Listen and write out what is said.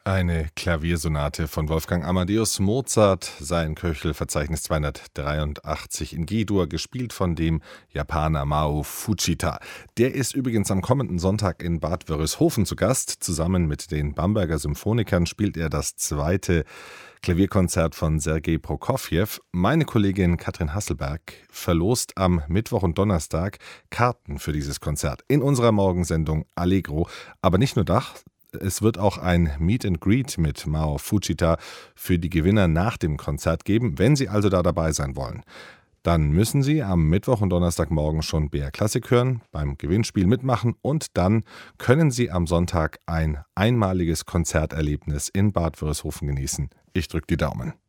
Eine Klaviersonate von Wolfgang Amadeus Mozart, sein Köchel-Verzeichnis 283 in G-Dur, gespielt von dem Japaner Mao Fujita. Der ist übrigens am kommenden Sonntag in Bad Wörishofen zu Gast. Zusammen mit den Bamberger Symphonikern spielt er das zweite Klavierkonzert von Sergei Prokofjew. Meine Kollegin Katrin Hasselberg verlost am Mittwoch und Donnerstag Karten für dieses Konzert in unserer Morgensendung Allegro. Aber nicht nur das. Es wird auch ein Meet and Greet mit Mao Fujita für die Gewinner nach dem Konzert geben. Wenn Sie also da dabei sein wollen, dann müssen Sie am Mittwoch und Donnerstagmorgen schon BR Klassik hören, beim Gewinnspiel mitmachen und dann können Sie am Sonntag ein einmaliges Konzerterlebnis in Bad Wörishofen genießen. Ich drücke die Daumen.